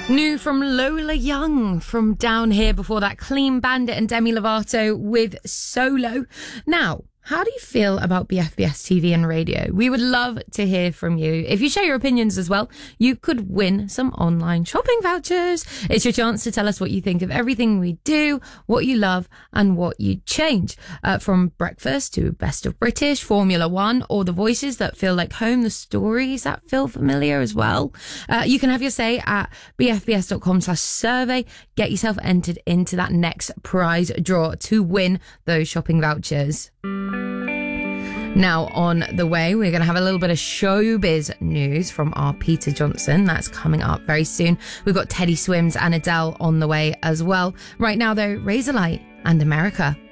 New from Lola Young from Down Here. Before that, Clean Bandit and Demi Lovato with Solo. Now, how do you feel about BFBS TV and radio? We would love to hear from you. If you share your opinions as well, you could win some online shopping vouchers. It's your chance to tell us what you think of everything we do, what you love and what you change. From breakfast to Best of British, Formula One, or the voices that feel like home, the stories that feel familiar as well. You can have your say at bfbs.com/survey. Get yourself entered into that next prize draw to win those shopping vouchers. Now, on the way, we're going to have a little bit of showbiz news from our Peter Johnson. That's coming up very soon. We've got Teddy Swims and Adele on the way as well. Right now, though, Razorlight and America.